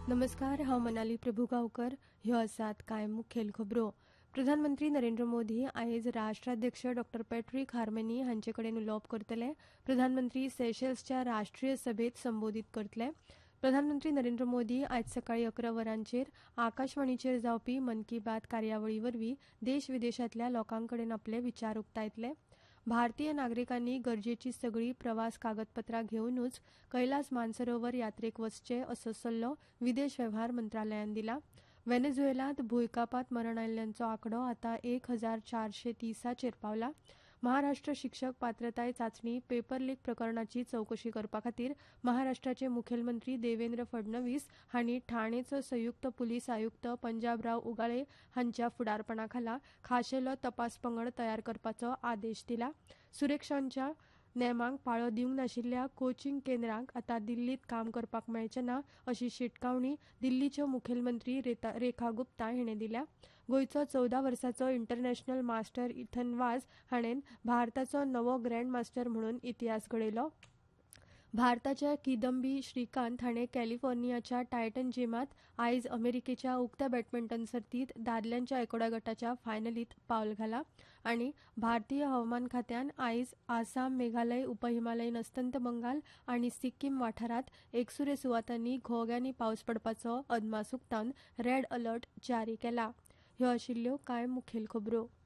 नमस्कार, हांव मनाली प्रभुगांवकर. ह्यो आसात कांय मुखेल खबरो. प्रधानमंत्री नरेंद्र मोदी आयज राष्ट्राध्यक्ष डॉ पॅट्रिक हार्मनी हांचे कडेन उलोवप करतले. प्रधानमंत्री सेशेल्सच्या राष्ट्रीय सभेत संबोधीत करतले. प्रधानमंत्री नरेंद्र मोदी आयज सकाळी 11 वरांचेर आकाशवाणीचेर जावपी मन की बात कार्यावळी वरवीं देश विदेशांतल्या लोकांकडेन आपले विचार उक्तायतले. भारतीय नागरिकांनी गरजेची सगळी प्रवास कागदपत्रां घेवनूच कैलास मानसरोवर यात्रेक वचचे असो सल्लो विदेश वेव्हार मंत्रालयान दिला. व्हेनेझुएलांत भुंयकापांत मरण आयिल्ल्यांचो आंकडो आतां 1430 पावला. महाराष्ट्र शिक्षक पात्रताय चांचणी पेपर लीक प्रकरणाची चवकशी करपा खातीर महाराष्ट्राचे मुखेलमंत्री देवेंद्र फडणवीस हांणी ठाणेचो संयुक्त पुलीस आयुक्त पंजाबराव उगाळे हांच्या फुडारपणाखाला खाशेलो तपास पंगड तयार करपाचो आदेश दिला. सुरक्षांच्या नेमांक पाळो दिवंक नाशिल्ल्या कोचिंग केंद्रांक आतां दिल्लीत काम करपाक मेळचें ना अशी शिटकावणी दिल्लीच्यो मुखेलमंत्री रेखा गुप्ता हिणें दिल्या. गोंयचो 14 वर्साचो इंटरनॅशनल मास्टर इथन वाझ हाणेन भारताचो नवो ग्रँड मास्टर म्हणून इतिहास घडयलो. भारताच्या किदंबी श्रीकांत हाणें कॅलिफोर्नियाच्या टायटन जिमांत आयज अमेरिकेच्या उक्त्या बॅडमिंटन सर्तींत दादल्यांच्या एकोड्या गटाच्या फायनलींत पावल घाला. आनी भारतीय हवामान खात्यान आयज आसाम, मेघालय, उपहिमालयीन अस्तंत बंगाल आनी सिक्कीम वाठारांत एकसुरे सुवातांनी घोग्यांनी पावस पडपाचो अदमास उक्तावन रेड अलर्ट जारी केला. ह्यो आशिल्ल्यो कांय मुखेल खबरो.